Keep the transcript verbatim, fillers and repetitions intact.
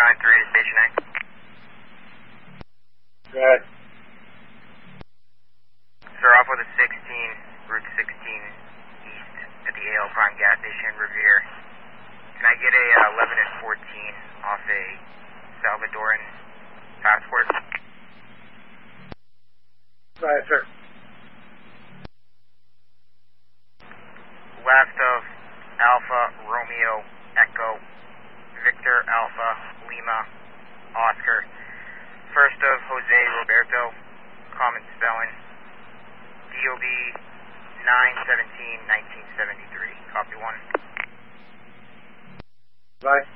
nine three to Station A. Good. Sir, off with a sixteen, Route sixteen East at the A L Prime gas station, Revere. Can I get a uh, eleven and fourteen off a Salvadoran passport? Right, sir. Last of Alpha, Romeo, Echo, Victor, Alpha, Lima, Oscar. First of Jose Roberto, common spelling, D O B nine seventeen nineteen seventy-three. Copy one. Bye.